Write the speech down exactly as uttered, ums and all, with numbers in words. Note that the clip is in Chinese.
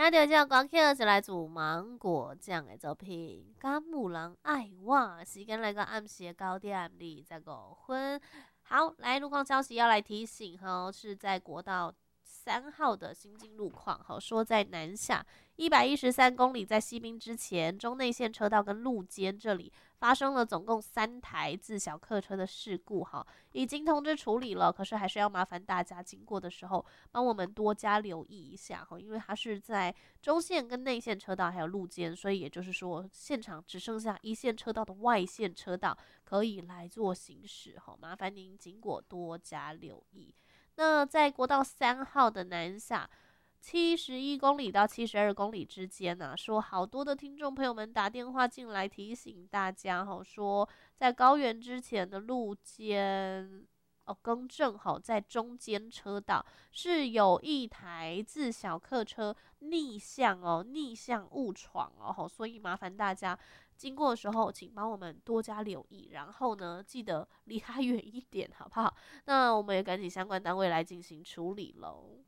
听到这歌曲是来自芒果酱的作品《敢有人爱我》。时间来到暗时的九点二十五分。好，来路况消息要来提醒哈，是在国道三号的新进路况，好说在南下一百一十三公里，在西滨之前，中内线车道跟路肩这里发生了总共三台自小客车的事故哈，已经通知处理了，可是还是要麻烦大家经过的时候帮我们多加留意一下哈，因为它是在中线跟内线车道还有路肩，所以也就是说现场只剩下一线车道的外线车道可以来做行驶哈，麻烦您经过多加留意。那在国道三号的南下七十一公里到七十二公里之间呢、啊，说好多的听众朋友们打电话进来提醒大家哈，说在高原之前的路肩。哦，更正好，在中间车道是有一台自小客车逆向哦，逆向误闯哦，所以麻烦大家经过的时候，请帮我们多加留意，然后呢，记得离它远一点，好不好？那我们也赶紧相关单位来进行处理喽。